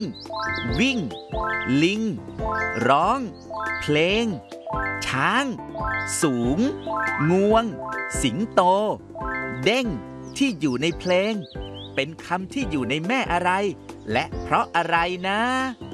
วิ่งลิงร้องเพลงช้างสูงงวงสิงโตเด้งที่อยู่ในเพลงเป็นคำที่อยู่ในแม่อะไรและเพราะอะไรนะ